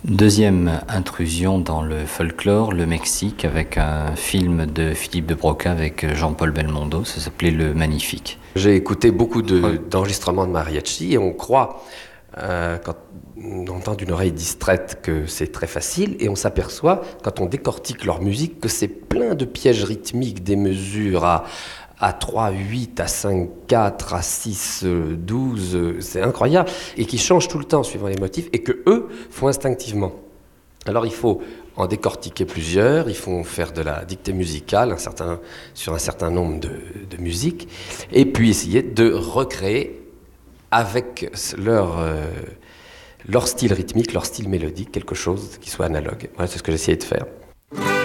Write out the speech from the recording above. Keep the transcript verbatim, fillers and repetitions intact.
Deuxième intrusion dans le folklore, le Mexique, avec un film de Philippe de Broca avec Jean-Paul Belmondo, ça s'appelait Le Magnifique. J'ai écouté beaucoup de, d'enregistrements de mariachi et on croit, euh, quand on entend d'une oreille distraite, que c'est très facile, et on s'aperçoit, quand on décortique leur musique, que c'est plein de pièges rythmiques, des mesures à, à trois huit, à cinq quatre, à six douze, c'est incroyable, et qui changent tout le temps suivant les motifs, et que eux font instinctivement. Alors il faut en décortiquer plusieurs, il faut faire de la dictée musicale un certain, sur un certain nombre de, de musiques, et puis essayer de recréer avec leur, euh, leur style rythmique, leur style mélodique, quelque chose qui soit analogue. Voilà, c'est ce que j'ai essayé de faire.